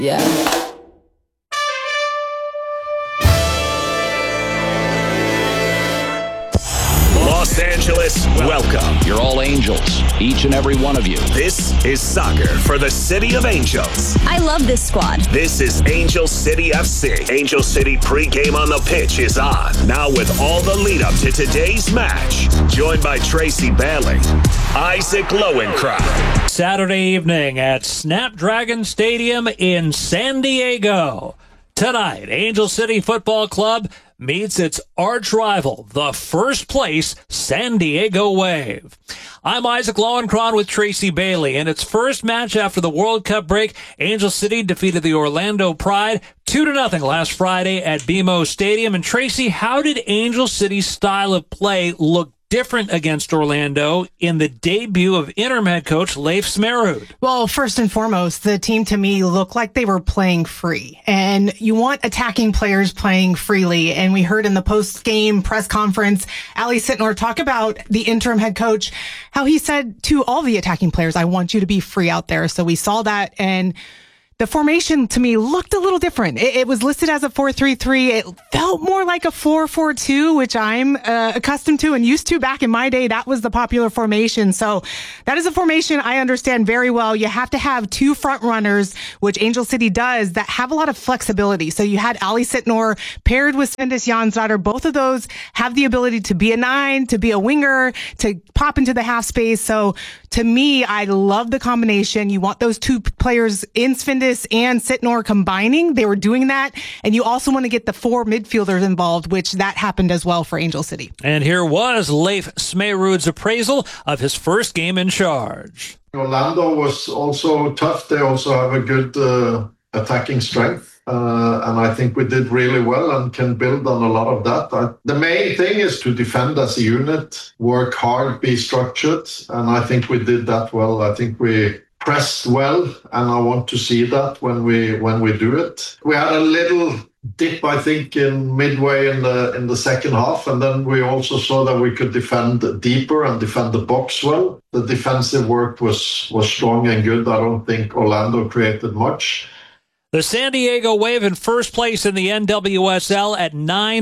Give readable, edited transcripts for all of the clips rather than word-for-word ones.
Yeah. Los Angeles, welcome. You're all angels, each and every one of you. This is soccer for the City of Angels. I love this squad. This is Angel City FC. Angel City pregame on the pitch is on. Now with all the lead up to today's match. Joined by Tracy Bailey, Isaac Lowenkron. Saturday evening at Snapdragon Stadium in San Diego. Tonight, Angel City Football Club meets its arch rival, the first place San Diego Wave. I'm Isaac Lowenkron with Tracy Bailey. In its first match after the World Cup break, Angel City defeated the Orlando Pride 2-0 last Friday at BMO Stadium. And Tracy, how did Angel City's style of play look different against Orlando in the debut of interim head coach Leif Smeerud? Well, first and foremost, the team to me looked like they were playing free, and you want attacking players playing freely. And we heard in the post-game press conference, Ali Sitnor talk about the interim head coach, how he said to all the attacking players, I want you to be free out there. So we saw that, and the formation to me looked a little different. It was listed as a 4-3-3. It felt more like a 4-4-2, which I'm accustomed to and used to back in my day. That was the popular formation. So that is a formation I understand very well. You have to have two front runners, which Angel City does, that have a lot of flexibility. So you had Ali Sitnor paired with Svendis Jansdottir. Both of those have the ability to be a 9, to be a winger, to pop into the half space. So to me, I love the combination. You want those two players in Svendis and Sitnor combining. They were doing that. And you also want to get the 4 midfielders involved, which that happened as well for Angel City. And here was Leif Smeerud's appraisal of his first game in charge. Orlando was also tough. They also have a good attacking strength. And I think we did really well and can build on a lot of that. The main thing is to defend as a unit, work hard, be structured. And I think we did that well. I think we pressed well, and I want to see that when we do it. We had a little dip, I think, in midway in the second half, and then we also saw that we could defend deeper and defend the box well. The defensive work was strong and good. I don't think Orlando created much. The San Diego Wave in first place in the NWSL at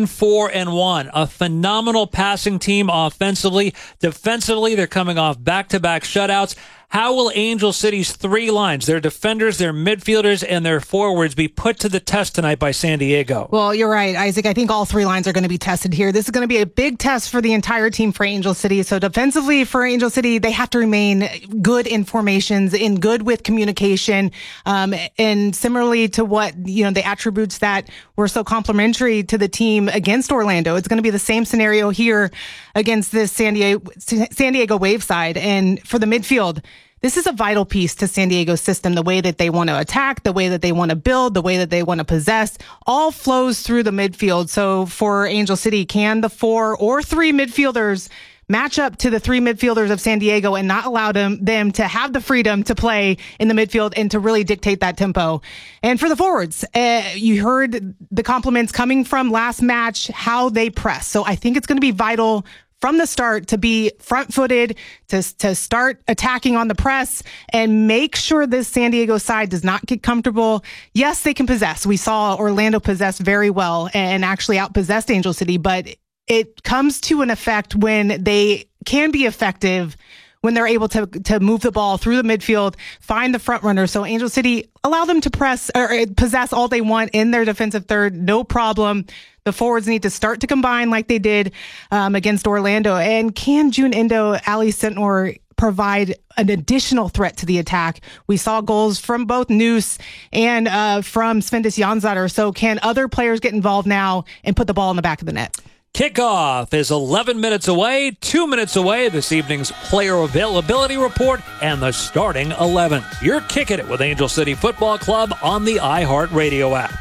9-4-1. A phenomenal passing team offensively. Defensively, they're coming off back-to-back shutouts. How will Angel City's 3 lines, their defenders, their midfielders, and their forwards, be put to the test tonight by San Diego? Well, you're right, Isaac. I think all 3 lines are going to be tested here. This is going to be a big test for the entire team for Angel City. So defensively for Angel City, they have to remain good in formations, in good with communication, and similarly to what, the attributes that were so complimentary to the team against Orlando. It's going to be the same scenario here against this San Diego Wave side. And for the midfield, this is a vital piece to San Diego's system. The way that they want to attack, the way that they want to build, the way that they want to possess, all flows through the midfield. So for Angel City, can the 4 or 3 midfielders match up to the 3 midfielders of San Diego and not allow them to have the freedom to play in the midfield and to really dictate that tempo? And for the forwards, you heard the compliments coming from last match, how they press. So I think it's going to be vital from the start to be front-footed, to start attacking on the press and make sure this San Diego side does not get comfortable. Yes, they can possess. We saw Orlando possess very well and actually outpossessed Angel City, but it comes to an effect when they can be effective when they're able to move the ball through the midfield, find the front runner. So Angel City, allow them to press or possess all they want in their defensive third, no problem. The forwards need to start to combine like they did against Orlando. And can June Indo, Ali Sitnor provide an additional threat to the attack? We saw goals from both Noose and from Svendis Jansdottir. So can other players get involved now and put the ball in the back of the net? Kickoff is 11 minutes away, 2 minutes away. This evening's player availability report and the starting 11. You're kicking it with Angel City Football Club on the iHeartRadio app.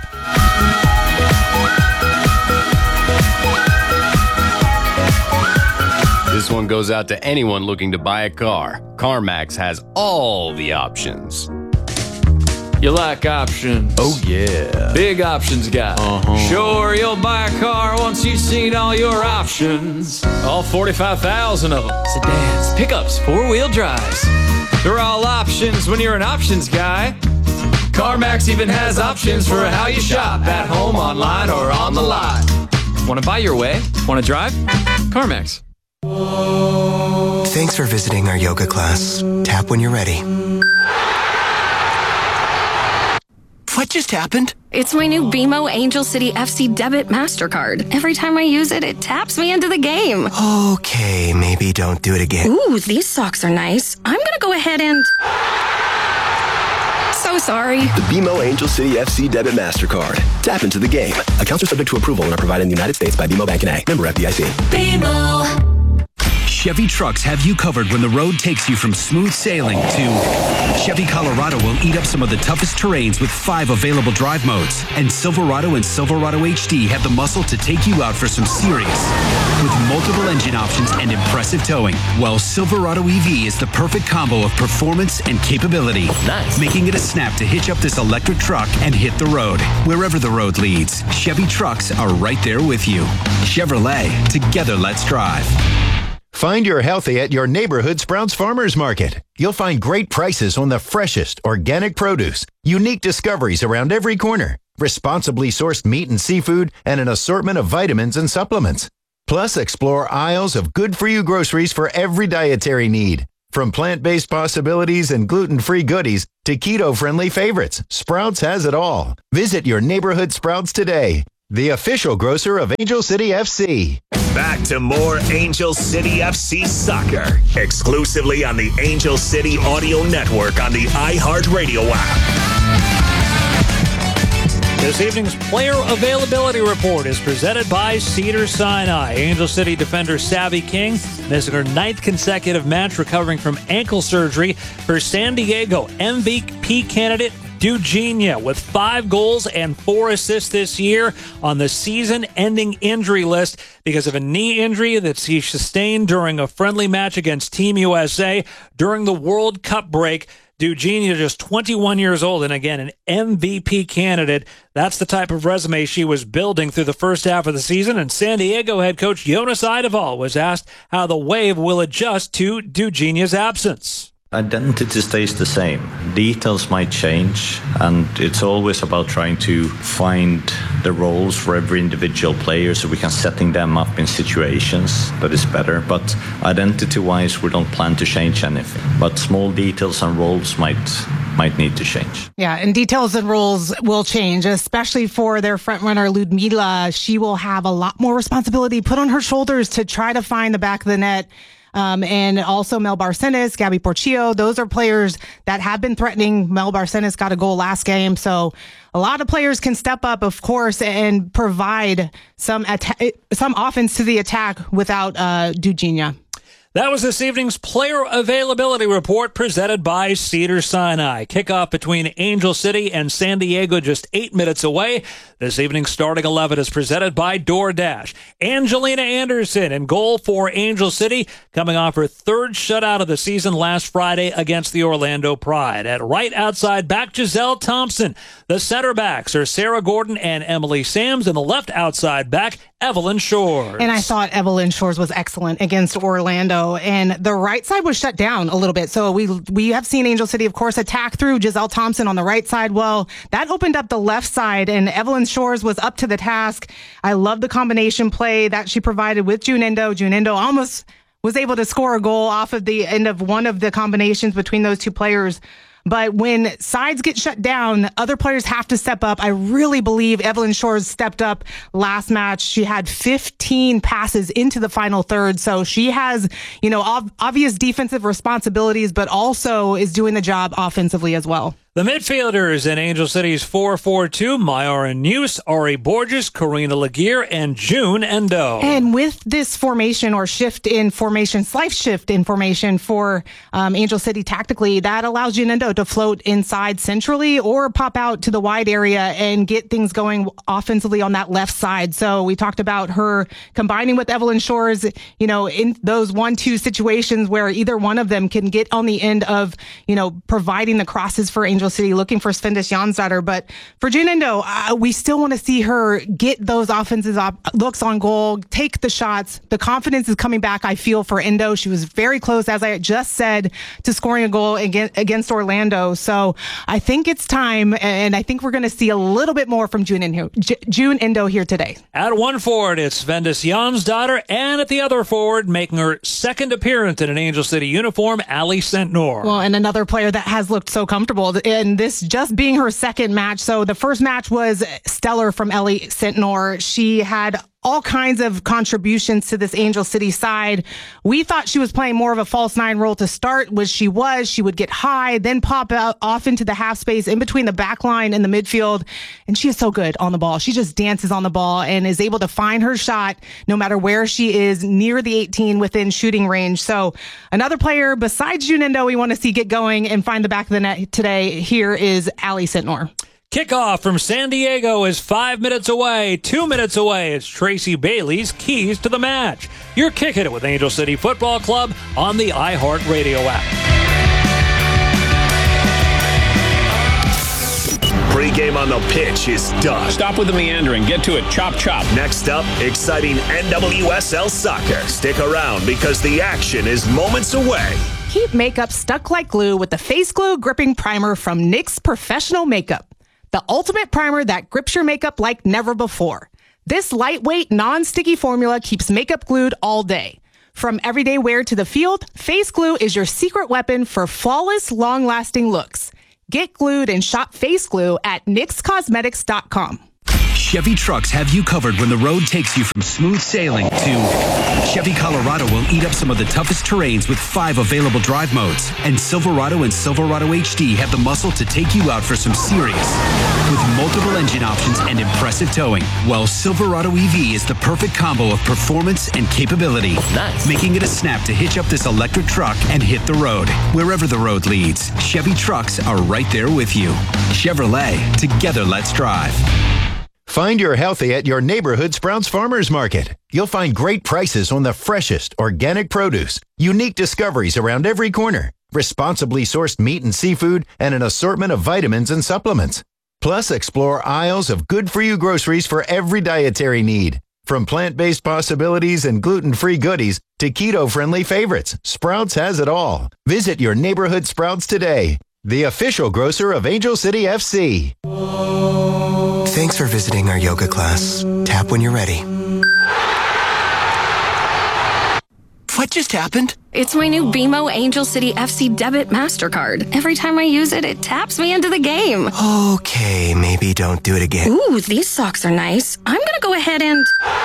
This one goes out to anyone looking to buy a car. CarMax has all the options. You like options? Oh, yeah. Big options guy. Sure, you'll buy a car once you've seen all your options. All 45,000 of them. Sedans, pickups, 4-wheel drives. They're all options when you're an options guy. CarMax even has options for how you shop, at home, online, or on the lot. Want to buy your way? Want to drive? CarMax. Thanks for visiting our yoga class. Tap when you're ready. What just happened? It's my new BMO Angel City FC Debit MasterCard. Every time I use it, it taps me into the game. Okay, maybe don't do it again. Ooh, these socks are nice. I'm gonna go ahead and... So sorry. The BMO Angel City FC Debit MasterCard. Tap into the game. Accounts are subject to approval and are provided in the United States by BMO Bank N.A. Member FDIC. BMO. Chevy trucks have you covered when the road takes you from smooth sailing to Chevy Colorado will eat up some of the toughest terrains with 5 available drive modes. And Silverado and Silverado HD have the muscle to take you out for some serious with multiple engine options and impressive towing. While Silverado EV is the perfect combo of performance and capability. Nice. Making it a snap to hitch up this electric truck and hit the road. Wherever the road leads, Chevy trucks are right there with you. Chevrolet, together let's drive. Find your healthy at your neighborhood Sprouts Farmers Market. You'll find great prices on the freshest organic produce, unique discoveries around every corner, responsibly sourced meat and seafood, and an assortment of vitamins and supplements. Plus, explore aisles of good-for-you groceries for every dietary need. From plant-based possibilities and gluten-free goodies to keto-friendly favorites, Sprouts has it all. Visit your neighborhood Sprouts today. The official grocer of Angel City FC. Back to more Angel City FC soccer, exclusively on the Angel City Audio Network on the iHeartRadio app. This evening's player availability report is presented by Cedars-Sinai. Angel City defender Savvy King missing her 9th consecutive match, recovering from ankle surgery. For San Diego, MVP candidate Dugenia with 5 goals and 4 assists this year on the season-ending injury list because of a knee injury that he sustained during a friendly match against Team USA during the World Cup break. Dugenia, just 21 years old, and again, an MVP candidate. That's the type of resume she was building through the first half of the season, and San Diego head coach Jonas Eidevall was asked how the Wave will adjust to Dugenia's absence. Identity stays the same. Details might change, and it's always about trying to find the roles for every individual player so we can setting them up in situations that is better. But identity-wise, we don't plan to change anything. But small details and roles might need to change. Yeah, and details and roles will change, especially for their frontrunner Ludmila. She will have a lot more responsibility put on her shoulders to try to find the back of the net. And also Mel Barcenas, Gabby Portillo, those are players that have been threatening. Mel Barcenas got a goal last game. So a lot of players can step up, of course, and provide some offense to the attack without Dugenia. That was this evening's player availability report presented by Cedars-Sinai. Kickoff between Angel City and San Diego just 8 minutes away. This evening's starting 11 is presented by DoorDash. Angelina Anderson in goal for Angel City, coming off her 3rd shutout of the season last Friday against the Orlando Pride. At right outside back, Giselle Thompson. The center backs are Sarah Gordon and Emily Sams, and the left outside back, Evelyn Shores. And I thought Evelyn Shores was excellent against Orlando, and the right side was shut down a little bit. So we have seen Angel City, of course, attack through Giselle Thompson on the right side. Well, that opened up the left side, and Evelyn Shores was up to the task. I love the combination play that she provided with Junindo. Junindo almost was able to score a goal off of the end of one of the combinations between those two players. But when sides get shut down, other players have to step up. I really believe Evelyn Shores stepped up last match. She had 15 passes into the final third. So she has, obvious defensive responsibilities, but also is doing the job offensively as well. The midfielders in Angel City's 4-4-2, Mayara News, Ari Borges, Karina Laguerre, and June Endo. And with this formation or shift in formation, slight shift in formation for Angel City tactically, that allows June Endo to float inside centrally or pop out to the wide area and get things going offensively on that left side. So we talked about her combining with Evelyn Shores, in those 1-2 situations where either one of them can get on the end of, providing the crosses for Angel Angel City looking for Svendis Jansdottir. But for June Endo, we still want to see her get those offensive looks on goal, take the shots. The confidence is coming back, I feel, for Endo. She was very close, as I just said, to scoring a goal against Orlando. So I think it's time, and I think we're going to see a little bit more from June Endo here today. At one forward, it's Svendis Jansdottir, and at the other forward, making her second appearance in an Angel City uniform, Ali Sentnor. Well, and another player that has looked so comfortable, and this just being her second match. So the first match was stellar from Ali Sentnor. She had all kinds of contributions to this Angel City side. We thought she was playing more of a false nine role to start, which she was. She would get high, then pop out off into the half space in between the back line and the midfield. And she is so good on the ball. She just dances on the ball and is able to find her shot no matter where she is near the 18 within shooting range. So another player besides June Endo we want to see get going and find the back of the net today here is Ali Sentnor. Kickoff from San Diego is 5 minutes away. 2 minutes away, it's Tracy Bailey's keys to the match. You're kicking it with Angel City Football Club on the iHeartRadio app. Pre-game on the pitch is done. Stop with the meandering. Get to it. Chop, chop. Next up, exciting NWSL soccer. Stick around because the action is moments away. Keep makeup stuck like glue with the Face Glue Gripping Primer from NYX Professional Makeup. The ultimate primer that grips your makeup like never before. This lightweight, non-sticky formula keeps makeup glued all day. From everyday wear to the field, Face Glue is your secret weapon for flawless, long-lasting looks. Get glued and shop Face Glue at NYXCosmetics.com. Chevy Trucks have you covered when the road takes you from smooth sailing to Chevy Colorado will eat up some of the toughest terrains with 5 available drive modes. And Silverado and Silverado HD have the muscle to take you out for some serious. With multiple engine options and impressive towing. Well, Silverado EV is the perfect combo of performance and capability. Nice. Making it a snap to hitch up this electric truck and hit the road. Wherever the road leads, Chevy Trucks are right there with you. Chevrolet, together let's drive. Find your healthy at your neighborhood Sprouts Farmers Market. You'll find great prices on the freshest organic produce, unique discoveries around every corner, responsibly sourced meat and seafood, and an assortment of vitamins and supplements. Plus, explore aisles of good-for-you groceries for every dietary need. From plant-based possibilities and gluten-free goodies to keto-friendly favorites, Sprouts has it all. Visit your neighborhood Sprouts today, the official grocer of Angel City FC. Thanks for visiting our yoga class. Tap when you're ready. What just happened? It's my new BMO Angel City FC Debit MasterCard. Every time I use it, it taps me into the game. Okay, maybe don't do it again. Ooh, these socks are nice. I'm gonna go ahead and...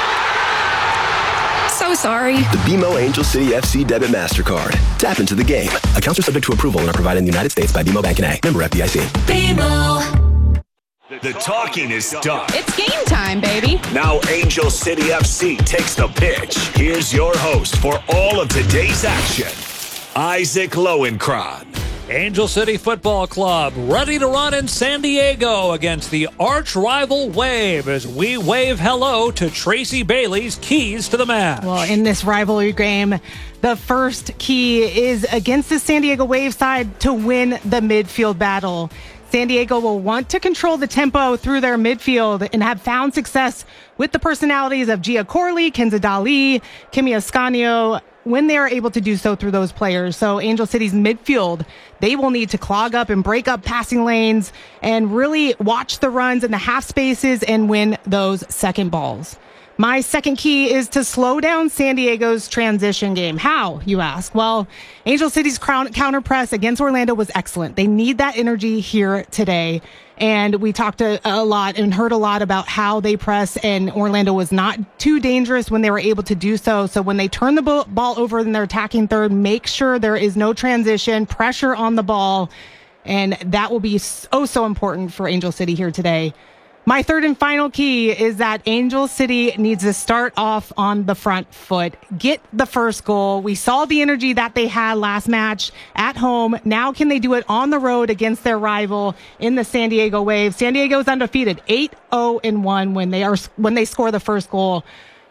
So sorry. The BMO Angel City FC Debit MasterCard. Tap into the game. Accounts are subject to approval and are provided in the United States by BMO Bank N.A. Member FDIC. BMO. The talking is done. It's game time, baby. Now Angel City FC takes the pitch. Here's your host for all of today's action, Isaac Lowenkron. Angel City Football Club ready to run in San Diego against the arch rival Wave as we wave hello to Tracy Bailey's keys to the match. Well, in this rivalry game, the first key is against the San Diego Wave side to win the midfield battle. San Diego will want to control the tempo through their midfield and have found success with the personalities of Gia Corley, Kenza Dali, Kimi Ascanio, when they are able to do so through those players. So Angel City's midfield, they will need to clog up and break up passing lanes and really watch the runs in the half spaces and win those second balls. My second key is to slow down San Diego's transition game. How, you ask? Well, Angel City's counter press against Orlando was excellent. They need that energy here today. And we talked a lot and heard a lot about how they press, and Orlando was not too dangerous when they were able to do so. So when they turn the ball over in their attacking third, make sure there is no transition, pressure on the ball. And that will be so important for Angel City here today. My third and final key is that Angel City needs to start off on the front foot, get the first goal. We saw the energy that they had last match at home. Now can they do it on the road against their rival in the San Diego Wave? San Diego's undefeated, 8-0-1 when they score the first goal.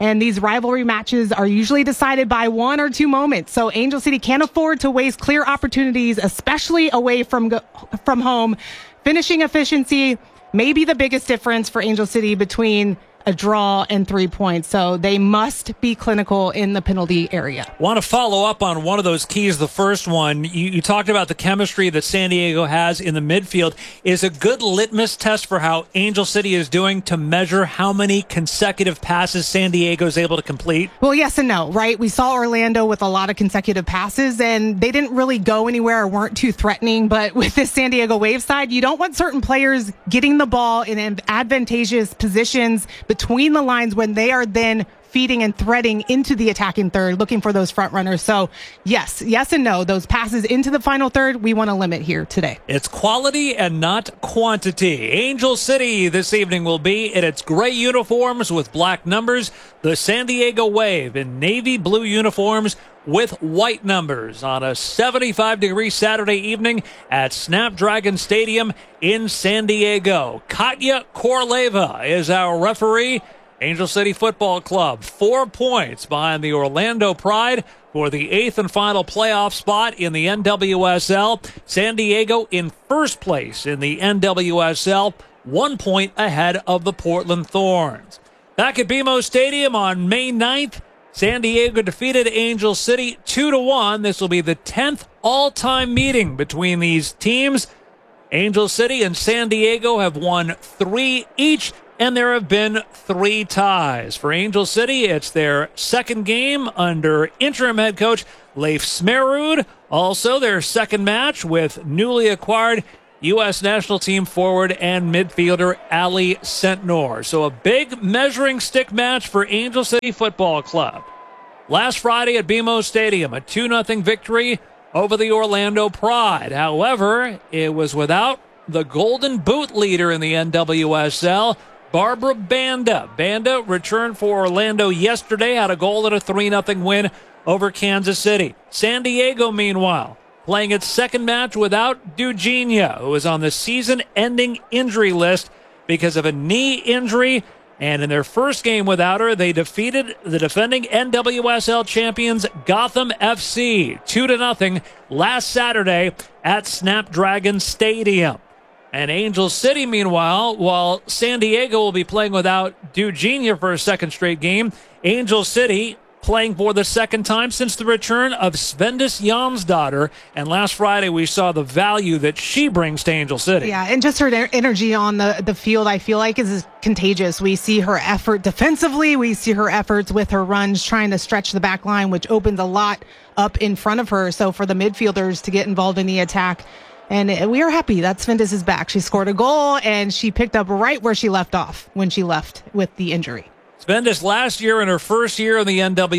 And these rivalry matches are usually decided by 1 or 2 moments. So Angel City can't afford to waste clear opportunities, especially away from home. Finishing efficiency may be the biggest difference for Angel City between a draw and 3 points. So they must be clinical in the penalty area. Want to follow up on one of those keys. The first one, you talked about the chemistry that San Diego has in the midfield. Is a good litmus test for how Angel City is doing to measure how many consecutive passes San Diego is able to complete? Well, yes and no, right? We saw Orlando with a lot of consecutive passes, and they didn't really go anywhere or weren't too threatening. But with this San Diego Wave side, you don't want certain players getting the ball in advantageous positions between the lines when they are then feeding and threading into the attacking third, looking for those front runners. So yes and no. Those passes into the final third, we want to limit here today. It's quality and not quantity. Angel City this evening will be in its gray uniforms with black numbers. The San Diego Wave in navy blue uniforms with white numbers on a 75-degree Saturday evening at Snapdragon Stadium in San Diego. Katya Korleva is our referee. Angel City Football Club, 4 points behind the Orlando Pride for the 8th and final playoff spot in the NWSL. San Diego in first place in the NWSL, 1 point ahead of the Portland Thorns. Back at BMO Stadium on May 9th, San Diego defeated Angel City 2-1. This will be the 10th all-time meeting between these teams. Angel City and San Diego have won 3 each, and there have been 3 ties. For Angel City, it's their second game under interim head coach Leif Smerud. Also, their second match with newly acquired U.S. national team forward and midfielder Ali Sentnor. So a big measuring stick match for Angel City Football Club. Last Friday at BMO Stadium, a 2-0 victory over the Orlando Pride. However, it was without the Golden Boot leader in the NWSL, Barbara Banda. Banda returned for Orlando yesterday, had a goal and a 3-0 win over Kansas City. San Diego, meanwhile, playing its second match without Dugenia, who is on the season-ending injury list because of a knee injury. And in their first game without her, they defeated the defending NWSL champions Gotham FC 2-0 last Saturday at Snapdragon Stadium. And Angel City, meanwhile, while San Diego will be playing without Dugenia for a second straight game, Angel City playing for the second time since the return of Svendis Jonsdottir. And last Friday, we saw the value that she brings to Angel City. Yeah, and just her energy on the field, I feel like, is contagious. We see her effort defensively. We see her efforts with her runs, trying to stretch the back line, which opens a lot up in front of her. So for the midfielders to get involved in the attack, and we are happy that Svendis is back. She scored a goal, and she picked up right where she left off when she left with the injury. Svendis last year in her first year in the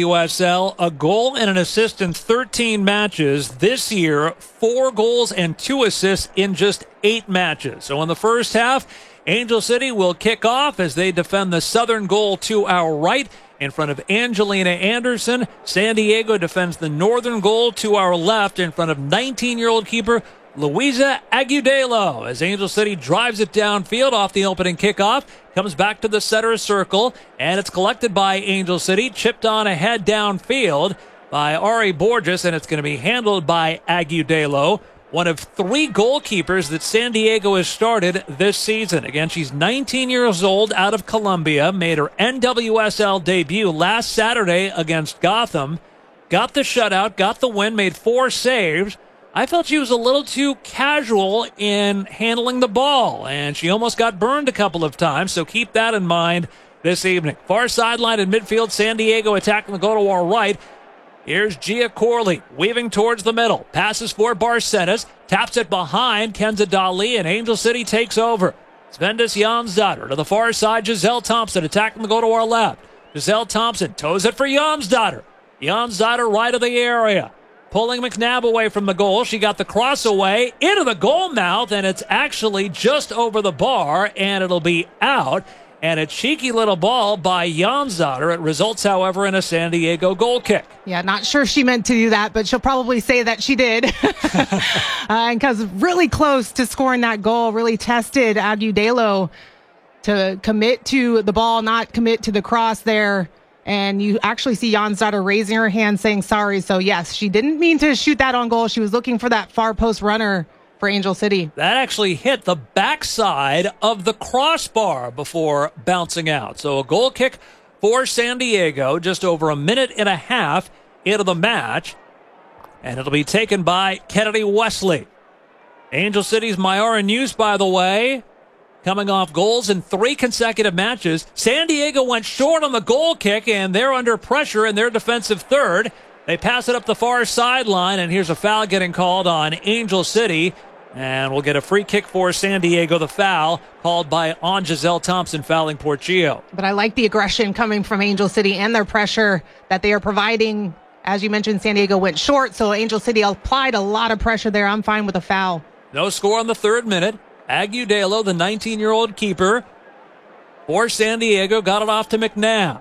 NWSL, a goal and an assist in 13 matches. This year, 4 goals and 2 assists in just 8 matches. So in the first half, Angel City will kick off as they defend the southern goal to our right in front of Angelina Anderson. San Diego defends the northern goal to our left in front of 19-year-old keeper Luisa Agudelo, as Angel City drives it downfield off the opening kickoff, comes back to the center circle, and it's collected by Angel City, chipped on ahead downfield by Ari Borges, and it's going to be handled by Agudelo, one of 3 goalkeepers that San Diego has started this season. Again, she's 19 years old, out of Columbia, made her NWSL debut last Saturday against Gotham, got the shutout, got the win, made 4 saves. I felt she was a little too casual in handling the ball, and she almost got burned a couple of times, so keep that in mind this evening. Far sideline in midfield, San Diego attacking the goal to our right. Here's Gia Corley weaving towards the middle. Passes for Barcenas, taps it behind Kenza Dali, and Angel City takes over. Svendis Jonsdottir to the far side. Giselle Thompson attacking the goal to our left. Giselle Thompson toes it for Jonsdottir. Jonsdottir right of the area. Pulling McNabb away from the goal. She got the cross away into the goal mouth, and it's actually just over the bar, and it'll be out. And a cheeky little ball by Jonsdottir. It results, however, in a San Diego goal kick. Yeah, not sure she meant to do that, but she'll probably say that she did. Because really close to scoring that goal, really tested Agudelo to commit to the ball, not commit to the cross there. And you actually see Jonsdottir raising her hand saying sorry. So, yes, she didn't mean to shoot that on goal. She was looking for that far post runner for Angel City. That actually hit the backside of the crossbar before bouncing out. So a goal kick for San Diego, just over a minute and a half into the match. And it'll be taken by Kennedy Wesley. Angel City's Mayara News, by the way, coming off goals in 3 consecutive matches. San Diego went short on the goal kick, and they're under pressure in their defensive third. They pass it up the far sideline, and here's a foul getting called on Angel City. And we'll get a free kick for San Diego. The foul called on Giselle Thompson, fouling Portillo. But I like the aggression coming from Angel City and their pressure that they are providing. As you mentioned, San Diego went short, so Angel City applied a lot of pressure there. I'm fine with a foul. No score on the 3rd minute. Agudelo, the 19-year-old keeper for San Diego, got it off to McNabb.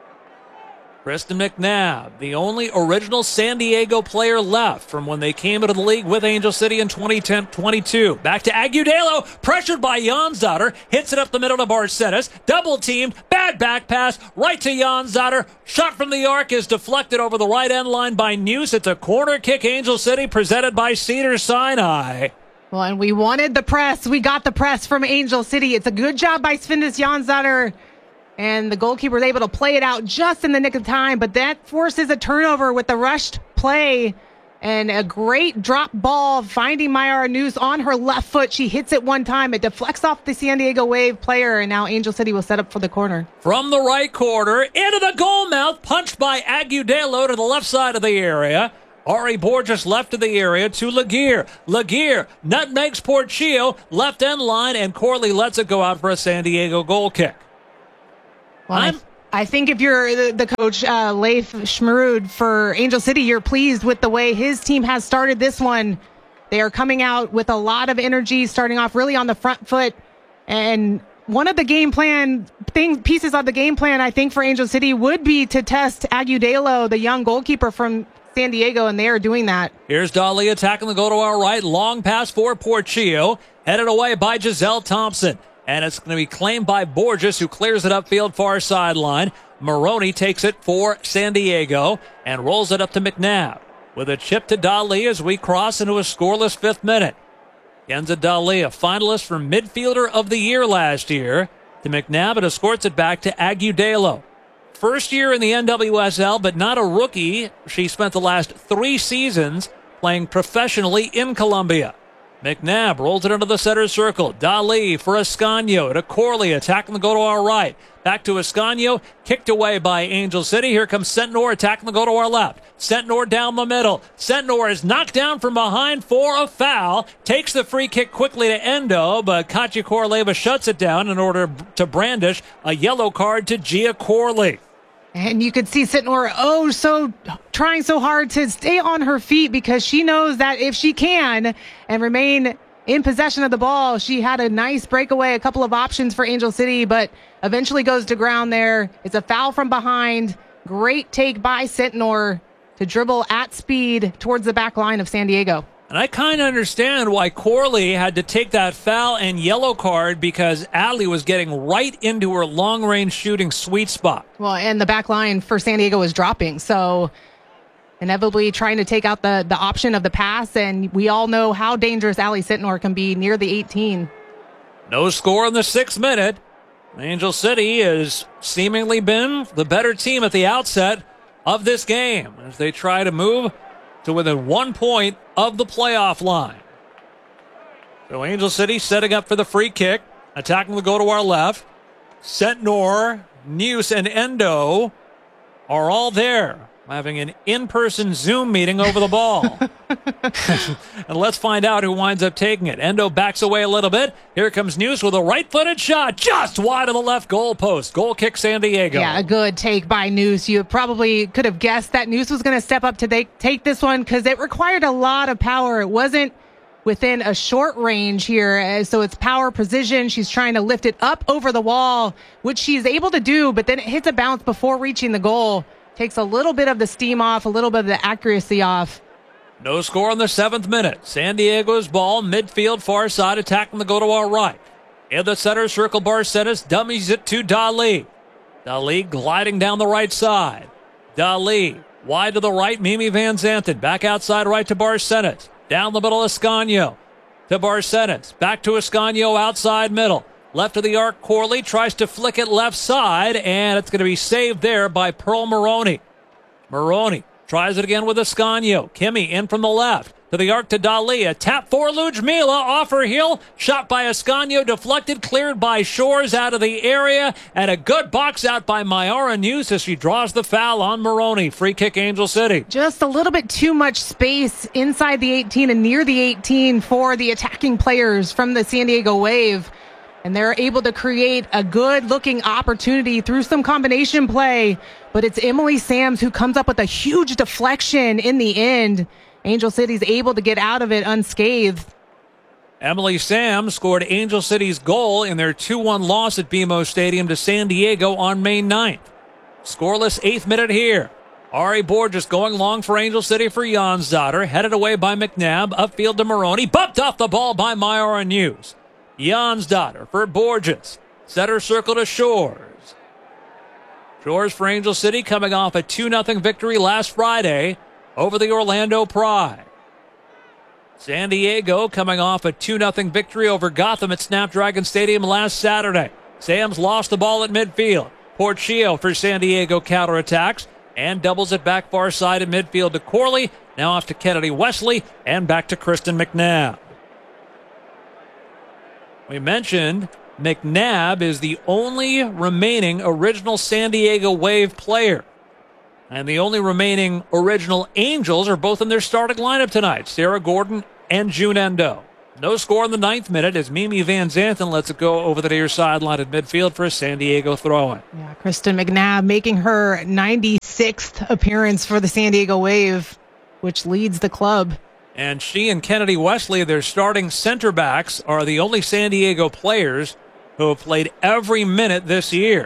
Kristen McNabb, the only original San Diego player left from when they came into the league with Angel City in 2010-22. Back to Agudelo, pressured by Jonsdottir, hits it up the middle to Barcenas, double-teamed, bad back pass, right to Jonsdottir. Shot from the arc is deflected over the right end line by Neuse. It's a corner kick, Angel City, presented by Cedars-Sinai. Well, and we wanted the press. We got the press from Angel City. It's a good job by Svindis Jonsdottir. And the goalkeeper is able to play it out just in the nick of time. But that forces a turnover with the rushed play. And a great drop ball finding Mayara Neuse on her left foot. She hits it one time. It deflects off the San Diego Wave player. And now Angel City will set up for the corner. From the right corner, into the goal mouth. Punched by Agudelo to the left side of the area. Ari Borges left of the area to Laguerre. Laguerre nutmegs Portillo, left end line, and Corley lets it go out for a San Diego goal kick. Well, I think if you're the coach, Leif Schmerud for Angel City, you're pleased with the way his team has started this one. They are coming out with a lot of energy, starting off really on the front foot. And one of the game plan pieces of the game plan, I think, for Angel City would be to test Agudelo, the young goalkeeper from San Diego, and they are doing that. Here's Dali attacking the goal to our right. Long pass for Portillo. Headed away by Giselle Thompson. And it's going to be claimed by Borges, who clears it upfield far sideline. Maroney takes it for San Diego and rolls it up to McNabb. With a chip to Dali as we cross into a scoreless 5th minute. Kenza Dali, a finalist for Midfielder of the Year last year. To McNabb, and escorts it back to Agudelo. First year in the NWSL, but not a rookie. She spent the last 3 seasons playing professionally in Colombia. McNabb rolls it into the center circle. Dali for Ascanio to Corley, attacking the goal to our right. Back to Ascanio, kicked away by Angel City. Here comes Centnor attacking the goal to our left. Centnor down the middle. Centnor is knocked down from behind for a foul. Takes the free kick quickly to Endo, but Katya Korleva shuts it down in order to brandish a yellow card to Gia Corley. And you could see Centnor trying so hard to stay on her feet, because she knows that if she can and remain in possession of the ball, she had a nice breakaway, a couple of options for Angel City, but eventually goes to ground there. It's a foul from behind. Great take by Centnor to dribble at speed towards the back line of San Diego. And I kind of understand why Corley had to take that foul and yellow card, because Adley was getting right into her long-range shooting sweet spot. Well, and the back line for San Diego was dropping, so inevitably trying to take out the option of the pass, and we all know how dangerous Adley Centnor can be near the 18. No score in the 6th minute. Angel City has seemingly been the better team at the outset of this game as they try to move to within 1 point of the playoff line. So Angel City setting up for the free kick, attacking the goal to our left. Centnor, Neuse, and Endo are all there, having an in-person Zoom meeting over the ball. And let's find out who winds up taking it. Endo backs away a little bit. Here comes Neuse with a right-footed shot, just wide of the left goal post. Goal kick San Diego. Yeah, a good take by Neuse. You probably could have guessed that Neuse was going to step up to take this one, because it required a lot of power. It wasn't within a short range here, so it's power, precision. She's trying to lift it up over the wall, which she's able to do, but then it hits a bounce before reaching the goal. Takes a little bit of the steam off, a little bit of the accuracy off. No score in the 7th minute. San Diego's ball, midfield, far side, attacking the goal to our right. In the center circle, Barcenas dummies it to Dali. Dali gliding down the right side. Dali wide to the right. Mimi Van Zanten back outside right to Barcenas. Down the middle, Ascanio to Barcenas. Back to Ascanio outside middle. Left of the arc, Corley tries to flick it left side, and it's going to be saved there by Pearl Maroney. Maroney tries it again with Ascanio. Kimmy in from the left. To the arc to Dali. A tap for Ludmila off her heel. Shot by Ascanio. Deflected. Cleared by Shores out of the area. And a good box out by Mayara News as she draws the foul on Maroney. Free kick, Angel City. Just a little bit too much space inside the 18 and near the 18 for the attacking players from the San Diego Wave. And they're able to create a good-looking opportunity through some combination play. But it's Emily Sams who comes up with a huge deflection in the end. Angel City's able to get out of it unscathed. Emily Sams scored Angel City's goal in their 2-1 loss at BMO Stadium to San Diego on May 9th. Scoreless 8th minute here. Ari Borges going long for Angel City for Jansdotter. Headed away by McNabb. Upfield to Maroney. Bumped off the ball by Mayara News. Jansdotter for Borges. Center circle to Shores. Shores for Angel City coming off a 2-0 victory last Friday over the Orlando Pride. San Diego coming off a 2-0 victory over Gotham at Snapdragon Stadium last Saturday. Sams lost the ball at midfield. Porchio for San Diego counterattacks and doubles it back far side at midfield to Corley. Now off to Kennedy Wesley and back to Kristen McNabb. We mentioned McNabb is the only remaining original San Diego Wave player. And the only remaining original Angels are both in their starting lineup tonight. Sarah Gordon and June Endo. No score in the 9th minute as Mimi Van Zanten lets it go over the near sideline at midfield for a San Diego throw-in. Yeah, Kristen McNabb making her 96th appearance for the San Diego Wave, which leads the club. And she and Kennedy Wesley, their starting center backs, are the only San Diego players who have played every minute this year.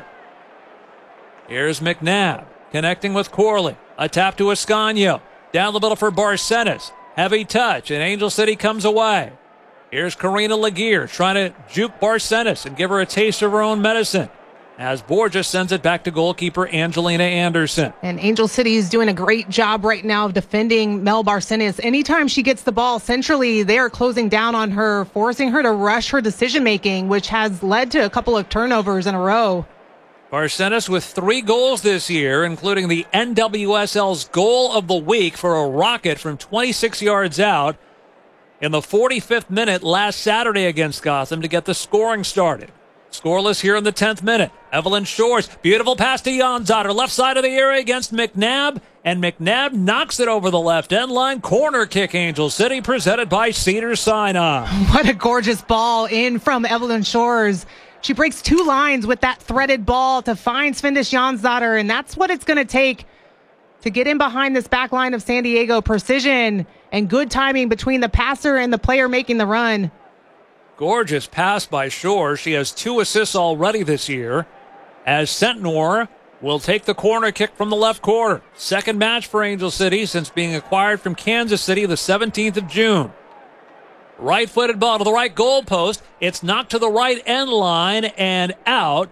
Here's McNabb. Connecting with Corley. A tap to Ascanio. Down the middle for Barcenas. Heavy touch, and Angel City comes away. Here's Karina Laguerre trying to juke Barcenas and give her a taste of her own medicine as Borges sends it back to goalkeeper Angelina Anderson. And Angel City is doing a great job right now of defending Mel Barcenas. Anytime she gets the ball centrally, they are closing down on her, forcing her to rush her decision-making, which has led to a couple of turnovers in a row. Barcenas with 3 goals this year, including the NWSL's goal of the week for a rocket from 26 yards out in the 45th minute last Saturday against Gotham to get the scoring started. Scoreless here in the 10th minute. Evelyn Shores, beautiful pass to Jansdotter, left side of the area against McNabb, and McNabb knocks it over the left end line. Corner kick, Angel City, presented by Cedars-Sinai. What a gorgeous ball in from Evelyn Shores. She breaks 2 lines with that threaded ball to find Svendis Jansdotter, and that's what it's going to take to get in behind this back line of San Diego. Precision and good timing between the passer and the player making the run. Gorgeous pass by Shore. She has 2 assists already this year as Centnor will take the corner kick from the left corner. Second match for Angel City since being acquired from Kansas City the 17th of June. Right-footed ball to the right goal post. It's knocked to the right end line and out.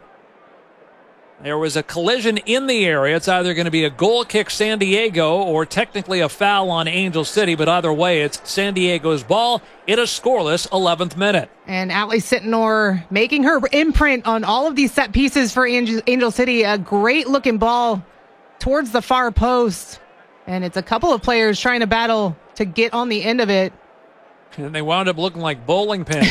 There was a collision in the area. It's either going to be a goal kick San Diego or technically a foul on Angel City, but either way, it's San Diego's ball in a scoreless 11th minute. And Atlee Sittenor making her imprint on all of these set pieces for Angel City. A great-looking ball towards the far post. And it's a couple of players trying to battle to get on the end of it. And they wound up looking like bowling pins.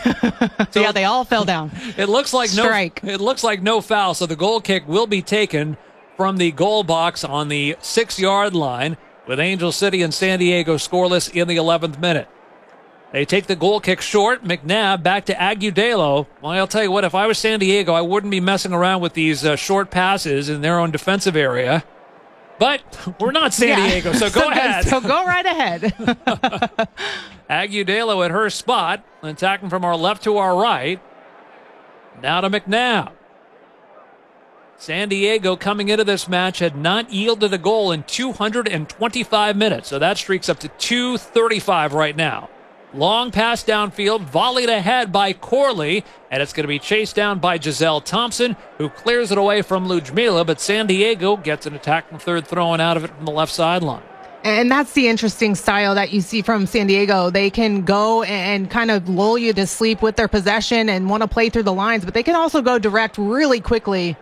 So yeah, they all fell down. It looks like Strike. It looks like no foul. So the goal kick will be taken from the goal box on the 6-yard line, with Angel City and San Diego scoreless in the 11th minute. They take the goal kick short. McNabb back to Agudelo. Well, I'll tell you what, if I was San Diego, I wouldn't be messing around with these short passes in their own defensive area. But we're not San Diego, so go ahead. So go right ahead. Agudelo at her spot, attacking from our left to our right. Now to McNabb. San Diego coming into this match had not yielded a goal in 225 minutes, so that streak's up to 235 right now. Long pass downfield, volleyed ahead by Corley, and it's going to be chased down by Giselle Thompson, who clears it away from Ludmila, but San Diego gets an attack from third, throwing out of it from the left sideline. And that's the interesting style that you see from San Diego. They can go and kind of lull you to sleep with their possession and want to play through the lines, but they can also go direct really quickly.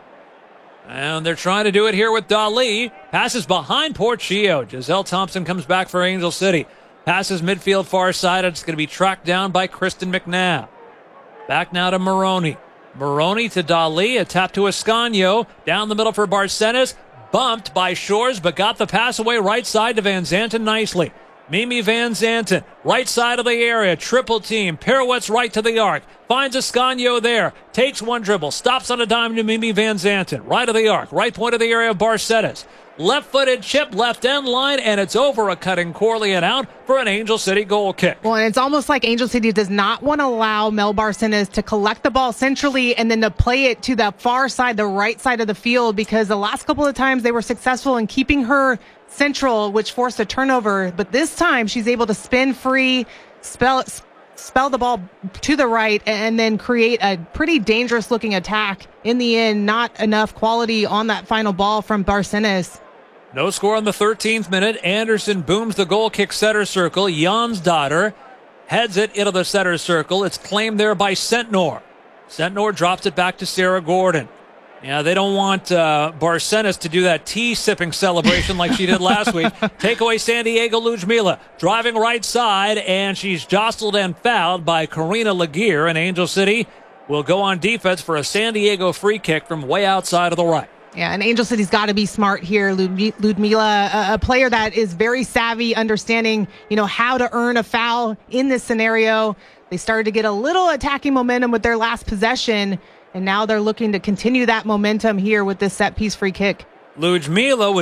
And they're trying to do it here with Dali. Passes behind Portillo. Giselle Thompson comes back for Angel City. Passes midfield far side. It's going to be tracked down by Kristen McNabb. Back now to Maroney. Maroney to Dali. A tap to Escanio. Down the middle for Barcenas. Bumped by Shores, but got the pass away right side to Van Zanten nicely. Mimi Van Zanten, right side of the area, triple team, pirouettes right to the arc, finds Escanio there, takes one dribble, stops on a dime to Mimi Van Zanten, right of the arc, right point of the area of Barcetas. Left-footed chip, left end line, and it's over a cutting Corley and out for an Angel City goal kick. Well, and it's almost like Angel City does not want to allow Mel Barcenas to collect the ball centrally and then to play it to the far side, the right side of the field, because the last couple of times they were successful in keeping her central, which forced a turnover. But this time she's able to spin free, spell the ball to the right, and then create a pretty dangerous looking attack. In the end, not enough quality on that final ball from Barcenas. No score on the 13th minute. Anderson booms the goal kick center circle. Jansdotter heads it into the center circle. It's claimed there by Sentnor. Sentnor drops it back to Sarah Gordon. Yeah, they don't want Barcenas to do that tea-sipping celebration like she did last week. Take away San Diego Ludmila. Driving right side, and she's jostled and fouled by Karina Laguerre. And Angel City will go on defense for a San Diego free kick from way outside of the right. Yeah, and Angel City's got to be smart here. Ludmila, a player that is very savvy, understanding, how to earn a foul in this scenario. They started to get a little attacking momentum with their last possession, and now they're looking to continue that momentum here with this set-piece free kick. Ludmila